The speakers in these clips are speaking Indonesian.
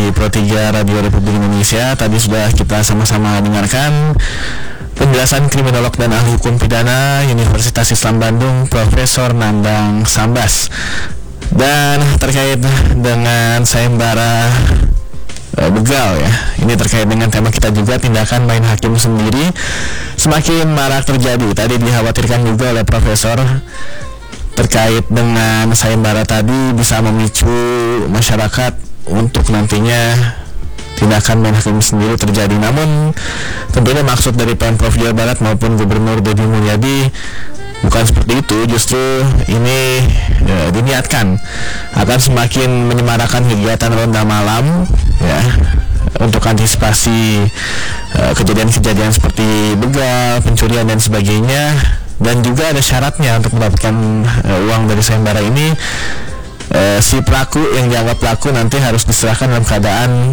di Pro 3 Radio Republik Indonesia. Tadi sudah kita sama-sama dengarkan penjelasan kriminolog dan ahli hukum pidana Universitas Islam Bandung, Profesor Nandang Sambas. Dan terkait dengan sayembara begal ya, ini terkait dengan tema kita juga, tindakan main hakim sendiri semakin marak terjadi. Tadi dikhawatirkan juga oleh Profesor terkait dengan sayembara tadi bisa memicu masyarakat untuk nantinya tindakan main hakim sendiri terjadi. Namun tentunya maksud dari Pemprov Jawa Barat maupun Gubernur Deddy Mulyadi bukan seperti itu. Justru ini diniatkan akan semakin menyemarakan kegiatan ronda malam ya, untuk antisipasi kejadian-kejadian seperti begal, pencurian dan sebagainya. Dan juga ada syaratnya untuk mendapatkan uang dari sayembara ini. Si pelaku yang dianggap pelaku nanti harus diserahkan dalam keadaan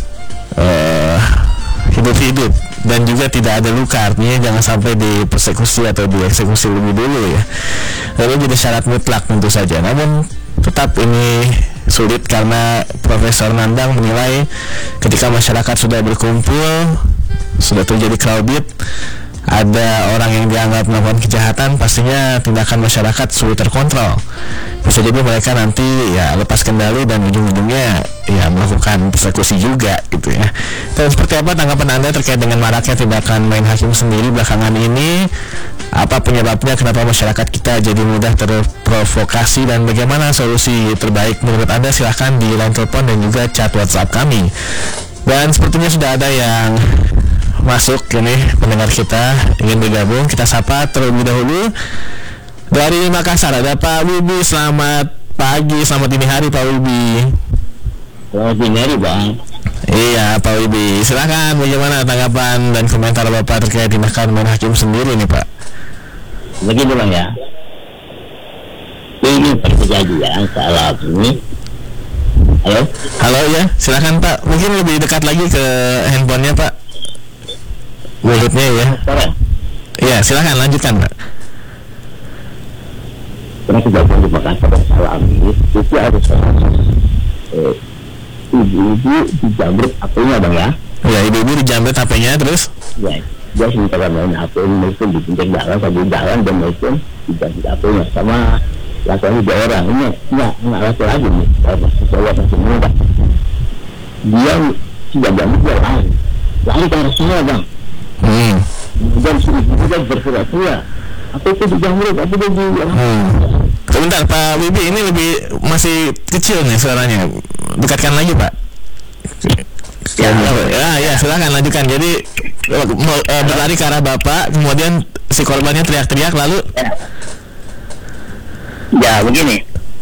hidup-hidup dan juga tidak ada luka, artinya jangan sampai dipersekusi atau dieksekusi lebih dulu ya. Lalu jadi syarat mutlak tentu saja. Namun tetap ini sulit karena Profesor Nandang menilai ketika masyarakat sudah berkumpul, sudah terjadi crowded, ada orang yang dianggap melakukan kejahatan, pastinya tindakan masyarakat sulit terkontrol. Bisa jadi mereka nanti ya lepas kendali dan ujung-ujungnya ya melakukan persekusi juga gitu ya. Dan seperti apa tanggapan Anda terkait dengan maraknya tindakan main hakim sendiri belakangan ini? Apa penyebabnya, kenapa masyarakat kita jadi mudah terprovokasi, dan bagaimana solusi terbaik menurut Anda? Silahkan di line telepon dan juga chat WhatsApp kami. Dan sepertinya sudah ada yang masuk ini, pendengar kita ingin bergabung. Kita sapa terlebih dahulu dari Makassar, ada Pak Wibi. Selamat pagi, selamat dini hari Pak Wibi. Selamat dini hari Bang. Iya Pak Wibi, silakan bagaimana tanggapan dan komentar Bapak terkait tindakan main hakim sendiri nih Pak? Begini Bang ya, ini perkejadian salah ini. Halo ya, silakan Pak, mungkin lebih dekat lagi ke handphonenya Pak, mulutnya ya. Iya, silakan lanjutkan Pak. Karena kejadian di Makassar salah ini itu harus ibu-ibu dijamret HP-nya Bang ya. Ya, ibu-ibu dijamret HP-nya terus? Ya, dia sementara main HP mungkin di pinggir jalan sambil jalan dan mungkin dijamret HP-nya sama laki-laki dua orang. Ini nggak laki-laki nih, saya masih muda. Dia sudah jamret, dia lari ke arah sana Bang. Dan sudah berpura-pura apa itu dijamret, apa itu di Sebentar Pak Wibi, ini lebih masih kecil nih suaranya, dekatkan lagi Pak. Ya, silakan lanjutkan. Jadi berlari ke arah Bapak, kemudian si korbannya teriak-teriak lalu ya begini.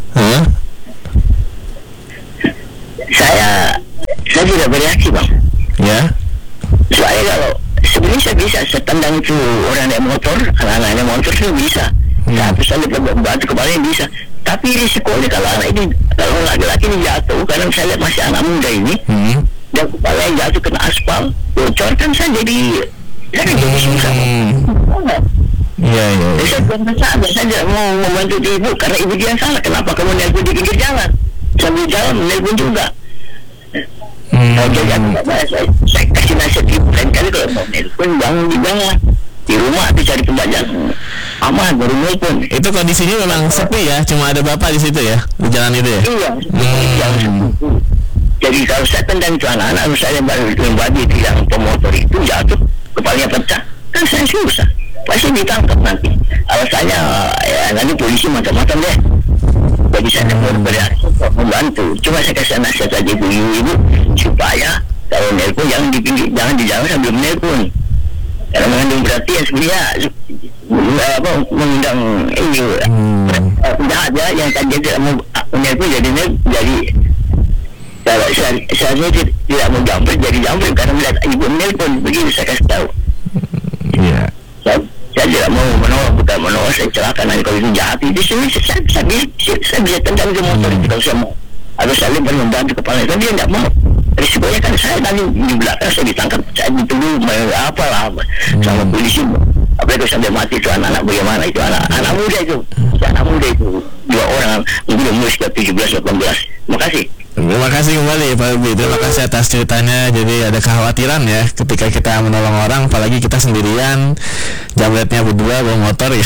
Saya tidak bereaksi Bang. Ya. Soalnya kalau sebenarnya saya bisa setendang itu orang naik motor, anak-anak naik motor itu bisa. Tapi saya batu kepalanya bisa. Tapi risikonya kalau anak ini, kalau laki-laki ini jatuh, kadang saya lihat masih anak muda ini, dan kepalanya jatuh kena aspal, bocor kan saya jadi susah. Iya. Saya bukan saja, saya tidak mau membantu ibu karena ibu dia salah. Kenapa kamu nelpon di pinggir jalan? Sambil jalan nelpon juga. Saya kasih nasihat ibu lain kali kalau mau nelpon jangan di bawah, di rumah tuh cari tempat yang aman baru nelpon. Itu kondisinya memang sepi ya, cuma ada Bapak di situ ya, di jalan itu ya. Iya. Jadi kalau saya tendang itu anak-anak, harus saya membagi itu yang pemotor itu jatuh, kepalanya pecah, kan saya susah, pasti ditangkap nanti. Alasannya nanti polisi macam-macam deh. Jadi saya mau bereaksi membantu. Cuma saya kasih nasihat aja ibu supaya kalau nelpon jangan di jalan sambil menelpon. Karena mengandung berarti ya sebenarnya mengundang ini penjahat ya, yang tadi tidak mau menelpon jadi kalau saya tidak mau jambret jadi jambret karena melihat ibu menelpon begitu saya kasih tahu. Iya. Saya tidak mau bukan menolak, saya celaka nanti kalau itu jahat itu saya bisa tendang ke motor itu kalau saya mau, atau saya lempar membantu kepala, tapi dia tidak mau. Risikonya kan saya tadi di belakang saya ditangkap, saya dituduh apalah sama polisi apalagi sampai mati itu anak-anak bagaimana itu anak muda itu, dua orang mungkin umur sekitar 17-18. Makasih. Terima kasih kembali Pak Ubi. Terima kasih atas ceritanya. Jadi ada kekhawatiran ya ketika kita menolong orang, apalagi kita sendirian, jamretnya berdua bawa motor ya.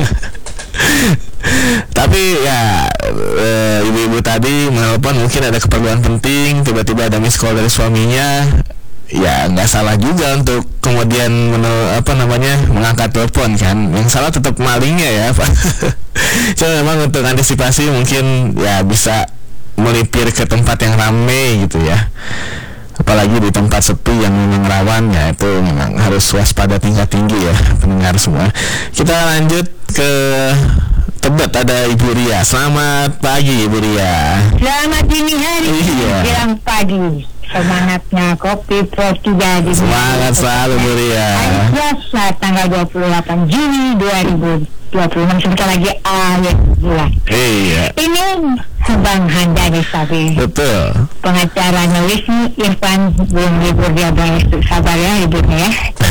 Tapi ya ibu-ibu tadi menelpon mungkin ada keperluan penting, tiba-tiba ada miss call dari suaminya. Ya nggak salah juga untuk kemudian mengangkat telepon kan. Yang salah tetap malingnya ya Pak. Cuma memang untuk antisipasi mungkin ya bisa melipir ke tempat yang ramai gitu ya, apalagi di tempat sepi yang memang rawan ya, itu memang harus waspada tingkat tinggi ya pendengar semua. Kita lanjut ke Tebet, ada Ibu Ria. Selamat pagi Ibu Ria. Selamat dini hari, siang pagi. Semangatnya Kopi Pro 3 di semangat selalu Bu Ria. Hari Selasa tanggal 28 Juni 2026, sebentar lagi akhir bulan. Iya. Ini Bang Handani Sabi. Betul. Pengacara Wisnu Irfan belum libur, dia sabar ya ibunya ya.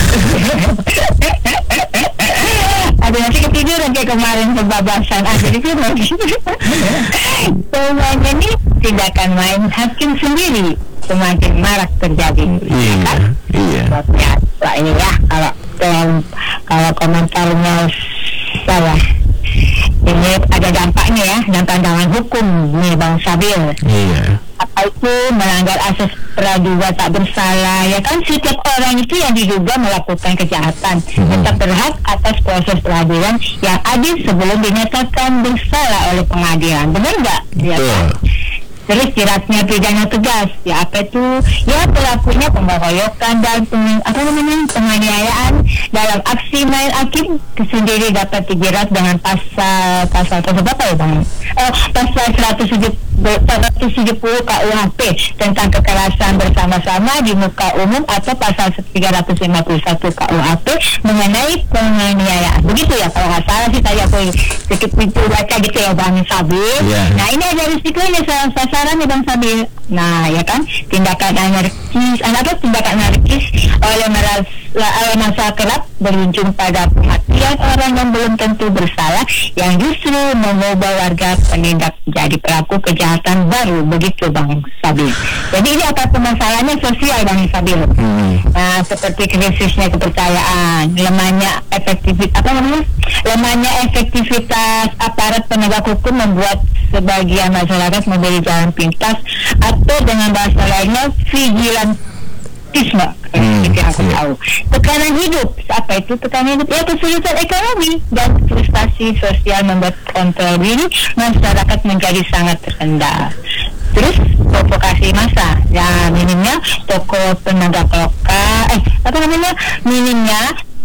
Aduh, nanti ketiduran kayak kemarin kebabasan jadi lagi. Semuanya ini tindakan main hakim sendiri semakin marak terjadi. Iya, kan? Iya. Biasa ini ya, kalau komentarnya saya ini ada dampaknya ya, dan pandangan hukum nih Bang Sabil. Iya. Apa itu melanggar asas praduga tak bersalah ya kan? Setiap orang itu yang diduga melakukan kejahatan tetap berhak atas proses peradilan yang adil sebelum dinyatakan bersalah oleh pengadilan. Benar nggak? Ya kan? Terus jeratnya pidana tegas ya, apa itu ya pelakunya pembahayakan dan penganiayaan dalam aksi main hakim sendiri dapat dijerat dengan pasal tersebut apa ya Bang? Pasal 170 KUHP tentang kekerasan bersama-sama di muka umum atau pasal 351 KUHP mengenai penganiayaan. Begitu ya kalau nggak salah sih, tadi aku sedikit pintu baca gitu ya Bang Sabil. Nah ini ada risikonya sasaran ya Bang Sabil. Nah ya kan, tindakan anarkis oleh masa kerap berujung pada kematian orang yang belum tentu bersalah, yang justru mengubah warga penindak jadi pelaku kejahatan baru. Begitu Bang Sabil. Jadi ini apa masalahnya sosial Bang Sabil. Nah seperti krisisnya kepercayaan, lemahnya efektivitas aparat penegak hukum membuat sebagian masyarakat memberi jalan pintas, atau dengan bahasa lainnya vigilantisme. Yang aku tahu. Tekanan hidup, apa itu tekanan hidup? Ya kesulitan ekonomi dan frustasi sosial membuat kontrol diri masyarakat menjadi sangat rendah. Terus provokasi massa, ya minimnya toko penegak minimnya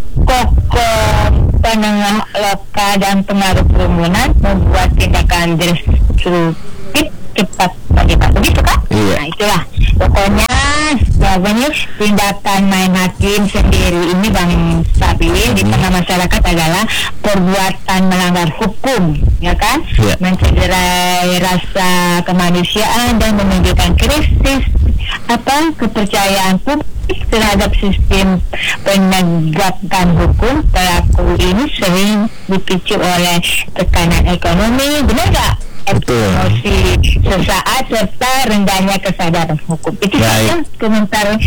penengah lokal dan pengaruh kerumunan membuat tindakan destruktif cepat terlibat. Begitu kan? Iya. Nah itulah pokoknya sebenarnya tindakan main hakim sendiri ini Bang Sabil di tengah masyarakat adalah perbuatan melanggar hukum, ya kan? Mencederai rasa kemanusiaan dan menimbulkan krisis kepercayaan publik terhadap sistem penegakan hukum. Pelaku ini sering dipicu oleh tekanan ekonomi, benar nggak? Emosi sesaat serta rendahnya kesadaran hukum. Itu saja komentar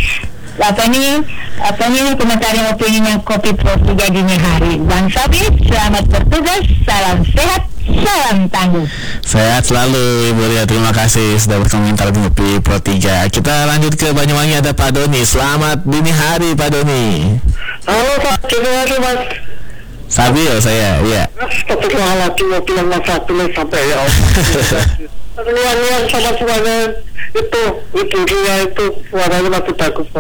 komentar yang opininya Kopi Pro 3 dini hari. Bang Sabi, selamat bertugas, salam sehat, salam tangguh. Sehat selalu Ibu Ria, terima kasih sudah berkomentar di Kopi Pro 3. Kita lanjut ke Banyuwangi, ada Pak Doni. Selamat dini hari Pak Doni. Halo Pak, terima kasih Mas Sabil saya, iya. Astagfirullahaladzim, mobil yang satu sampai ya Nian sama semuanya itu dia itu suaranya masih bagus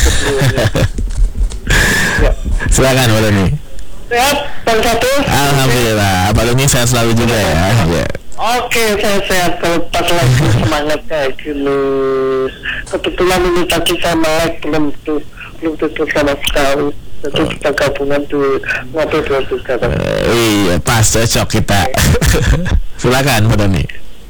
ya. Silakan Pak Doni. Sehat Bang Satu. Alhamdulillah, Pak Doni sehat selalu juga ya. Oke, saya sehat. Pas lagi semangat kayak gini. Kebetulan ini tadi saya melek belum tutup sama sekali. Jadi kita gabungan di ngobrol 23 kan. Iya, pas cocok kita. Silakan Pak Doni.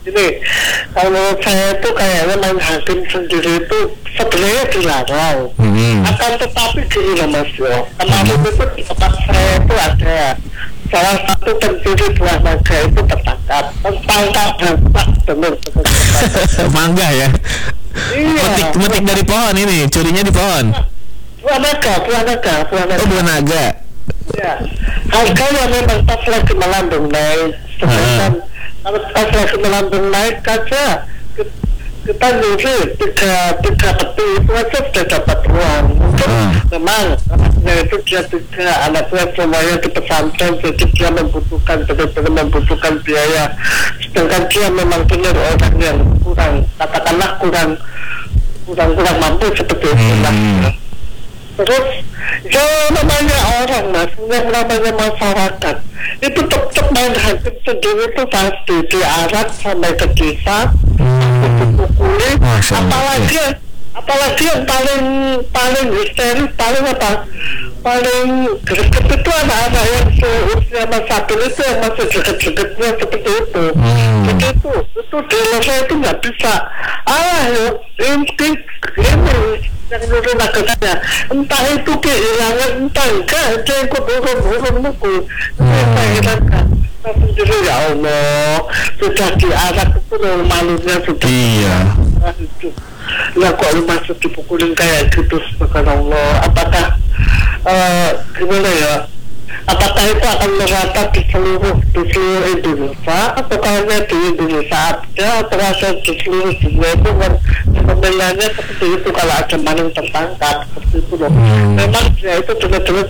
Ini kalau menurut saya itu kayaknya main hakim sendiri itu sebenarnya dilarang. Akan tetapi gini loh Mas Yo, kemarin itu di tempat saya itu ada salah satu pencuri buah naga itu tertangkap dampak benar. Mangga ya. Iya. Metik dari pohon ini, curinya di pohon. Buah naga. Oh, buah naga. Ya, harganya memang pas lagi melambung naik. Sedangkan kalau pas lagi melambung naik aja kita nyuri tiga peti itu aja sudah dapat uang. Mungkin memang anaknya itu dia 3 anaknya semuanya di pesantren, jadi dia benar-benar membutuhkan biaya. Sedangkan dia memang benar orang yang katakanlah kurang mampu seperti itu. Terus yang namanya orang Mas, yang namanya masyarakat itu tetap main hakim sendiri itu pasti diarak sampai ke desa, dipukuli, apalagi yang paling histeris, paling greget itu anak-anak yang seusia Mas Abil itu yang masih deket-deketnya seperti itu. Jadi itu di Indonesia itu nggak bisa. Ini yang nurun agaknya entah itu kehilangan entah enggak dia ikut urun mukul. Saya hilangkan sendiri ya Allah, sudah diarak itu malunya sudah. Iya. Lah kok masuk dipukulin kayak gitu, subhanallah. Apakah gimana ya? Apakah itu akan merata di seluruh Indonesia atau hanya di Indonesia aja atau ada di seluruh dunia itu kan pembelaannya seperti itu kalau ada maling tertangkap seperti itu loh. Memang dia itu benar-benar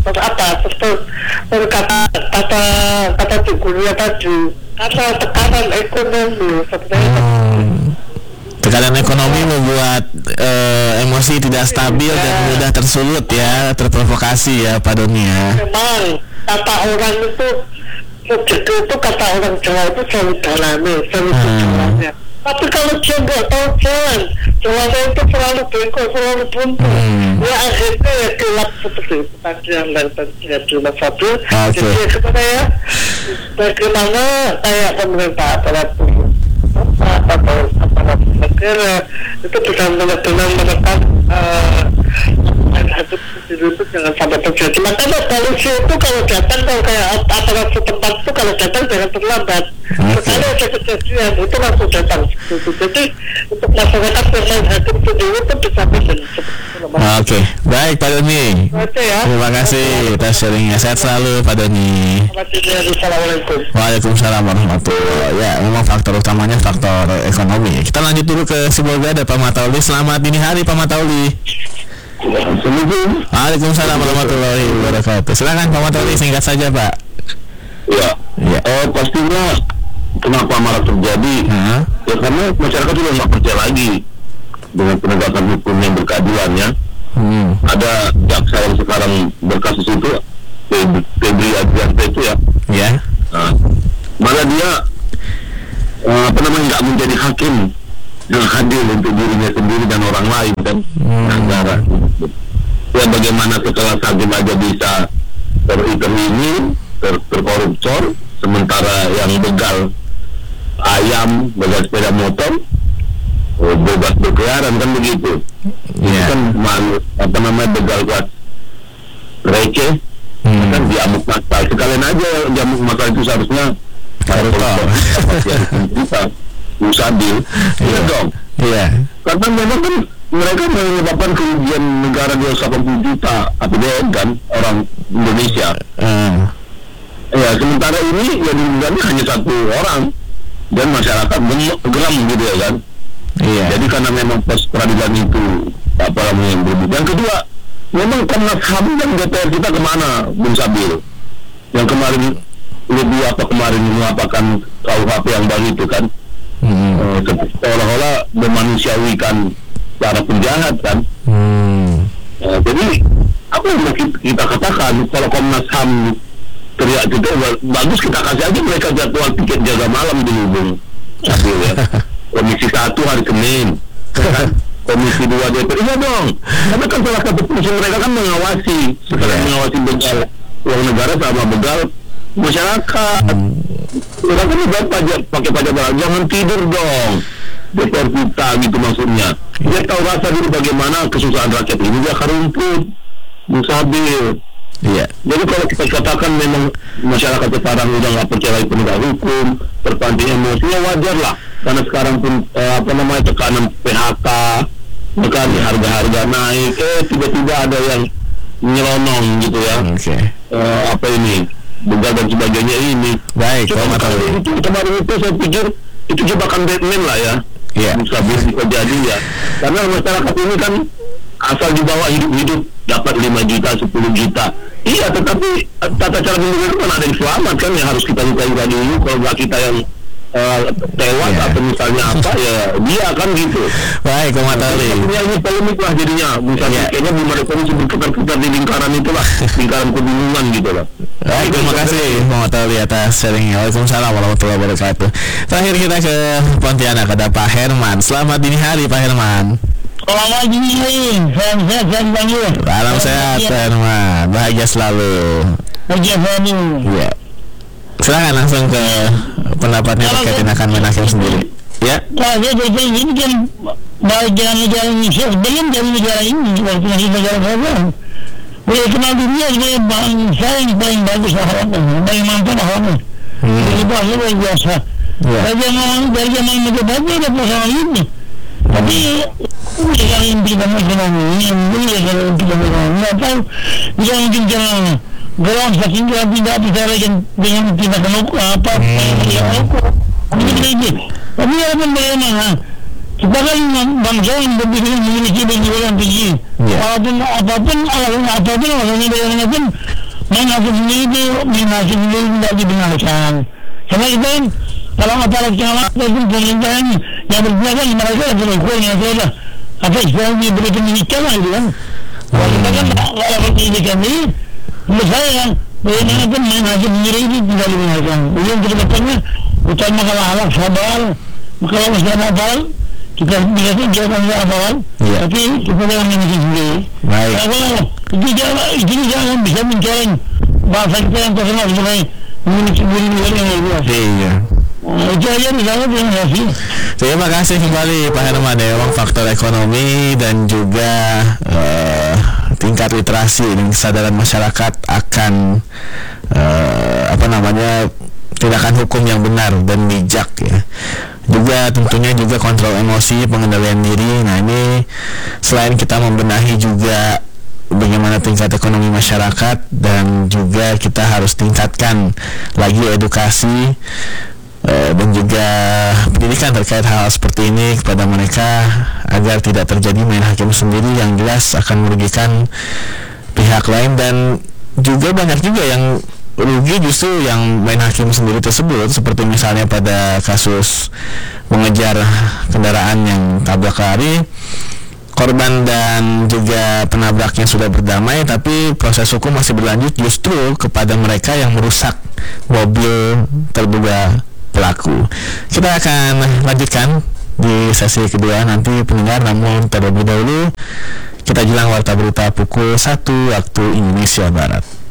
kata figurnya tadi kata tekanan ekonomi sebenarnya. Tekanan ekonomi membuat emosi tidak stabil dan mudah tersulut ya, terprovokasi ya Pak Doni ya. Memang kata orang itu begitu itu kata orang Jawa itu selalu dalami, selalu jalannya. Tapi kalau dia nggak tahu jalannya itu selalu bengkok, selalu buntu. Ya akhirnya ya gelap seperti itu tadi yang terjadi Mas Abil. Jadi sebenarnya bagaimana kayak pemerintah aparatur atau aparat negara itu benar-benar menekan hakim sendiri itu jangan sampai terjadi. Makanya polisi itu kalau datang, kalau kayak aparat setempat itu kalau datang jangan terlambat. Sekali ada kejadian itu langsung datang. Jadi untuk masyarakat yang hakim sendiri itu bisa benar. Oke, baik Pak Doni. Terima kasih atas sharingnya. Sehat selalu Pak Doni. Assalamualaikum. Waalaikumsalam warahmatullahi wabarakatuh. Ya, memang faktor utamanya faktor ekonomi. Kita lanjut dulu ke Sibolga, ada Pak Matauli. Selamat dini hari Pak Matauli. Waalaikumsalam warahmatullahi wabarakatuh. Silakan Pak Matauli, singkat saja Pak. Ya. Pastinya kenapa malah terjadi? Ya karena masyarakat sudah nggak percaya lagi dengan penegakan hukum yang berkeadilan ya. Ada jaksa yang sekarang berkasus itu Febri Adrianto itu ya. Ya. Malah dia nggak menjadi hakim yang adil untuk dirinya sendiri dan orang lain kan. Negara. Ya bagaimana setelah hakim aja bisa terkoruptor, sementara yang begal ayam, begal sepeda motor bebas berkeliaran kan begitu. Ini kan begal kelas receh kan diamuk masal. Sekalian aja diamuk masal itu seharusnya harus usabil ya dong. Iya. Karena memang kan mereka menyebabkan kerugian negara 280 juta APBN kan orang Indonesia. Ya sementara ini yang dirugikan hanya 1 orang dan masyarakat geram gitu ya kan. Iya. Jadi karena memang pos peradilan itu yang berbeda. Yang kedua, memang Komnas HAM dan DPR kita kemana, Bung Sabil? Yang kemarin mengapakan KUHP yang baru itu kan, seolah-olah memanusiawikan para penjahat kan. Jadi apa yang mau kita katakan? Kalau Komnas HAM teriak gitu, bagus kita kasih aja mereka jadwal tiket jaga malam dulu, Bung Sabil ya. Komisi 1 hari Senin, kan? Komisi 2 DPR, iya dong. Karena kan salah satu fungsi mereka kan mengawasi, sekalian mengawasi begal uang negara sama begal masyarakat. Orang kan udah pakai pajak barang, jangan tidur dong. DPR kita gitu maksudnya. Dia tahu rasa dulu bagaimana kesusahan rakyat ini, dia akan rumput, musabil. Iya. Jadi kalau kita katakan memang masyarakat sekarang udah nggak percaya penegak hukum, terpancing emosinya, wajar lah. Karena sekarang pun tekanan PHK, bahkan harga-harga naik, tiba-tiba ada yang nyelonong gitu ya. Apa ini? Begal dan sebagainya ini. Baik, cuma itu kemarin itu saya pikir itu jebakan Batman lah ya. Iya. Bisa jadi ya. Karena masyarakat ini kan asal dibawa hidup dapat 5 juta, 10 juta. Iya, tetapi tata cara menunggu kan ada yang selamat kan, yang harus kita lukai dulu. Kalau nggak kita yang tewas atau misalnya apa ya dia kan gitu. Baik, Bang Matali. Ini polemik lah jadinya. Misalnya kayaknya belum ada polisi berputar-putar di lingkaran itulah, lingkaran kebingungan gitu lah. Baik, terima kasih Bang Matali atas sharingnya. Waalaikumsalam warahmatullahi wabarakatuh. Terakhir kita ke Pontianak, ada Pak Herman. Selamat dini hari Pak Herman. Selamat dini hari. Salam sehat Pak Herman. Bahagia selalu. Bahagia selalu. Iya. Silakan langsung ke pendapatnya terkait tindakan Menaker sendiri. Ya. Kalau saya ini kan negara Indonesia belum dari negara ini, waktu masih negara Barat. Boleh kenal dunia sebagai bangsa yang paling bagus akhlaknya, paling mantap akhlaknya. Jadi bahasa luar biasa. Dari zaman Megawati ada pasangan ini. Tapi sekarang yang kita ekonomi, yang kita ekonomi, nggak tahu bisa mungkin caranya. Gelang saking tidak bisa lagi dengan tindakan hukum apa yang hukum. Tapi apa bagaimana? Kita kan bangsa yang berpikir memiliki penjualan tinggi. Apapun alasannya bagaimana pun main hakim sendiri tidak dibenarkan. Sama kita kan kalau aparat keamanan pun pemerintahan yang berpihak mereka adalah yang sudah apa istilahnya diberi pendidikan lah gitu kan. Kita kan tidak dapat pendidikan ini. Menurut saya bagaimana pun main hakim sendiri ini tidak dibenarkan. Yang kedepannya utama kalau alat sabar, kalau masih hafal kita bisa jalan hafal, tapi kita jangan mengerti sendiri. Baik. Itu jangan bisa mencari bahasa kita yang terkenal sebagai memiliki diri yang luar biasa. Iya. Itu aja misalnya terima kasih. Terima kasih kembali Pak Herman ya, memang faktor ekonomi dan juga tingkat literasi dan kesadaran masyarakat akan tindakan hukum yang benar dan bijak ya. Juga tentunya juga kontrol emosi, pengendalian diri. Nah ini selain kita membenahi juga bagaimana tingkat ekonomi masyarakat, dan juga kita harus tingkatkan lagi edukasi dan juga pendidikan terkait hal seperti ini kepada mereka agar tidak terjadi main hakim sendiri yang jelas akan merugikan pihak lain, dan juga banyak juga yang rugi justru yang main hakim sendiri tersebut, seperti misalnya pada kasus mengejar kendaraan yang tabrak lari, korban dan juga penabraknya sudah berdamai, tapi proses hukum masih berlanjut justru kepada mereka yang merusak mobil terduga pelaku. Kita akan lanjutkan di sesi kedua nanti pendengar, namun terlebih dahulu kita jelang warta berita pukul 1 waktu Indonesia Barat.